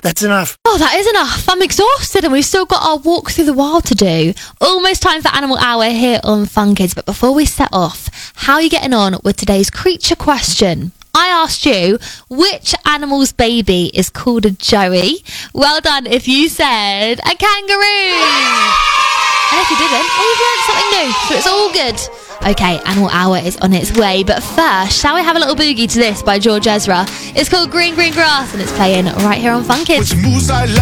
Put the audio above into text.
That's enough. Oh, that is enough. I'm exhausted and we've still got our walk through the wild to do. Almost time for Animal Hour here on Fun Kids. But before we set off, how are you getting on with today's creature question? I asked you, which animal's baby is called a Joey? Well done if you said a kangaroo. And if you didn't, well, you've learned something new, so it's all good. Okay, Animal Hour is on its way, but first, shall we have a little boogie to this by George Ezra? It's called Green Green Grass, and it's playing right here on Fun Kids.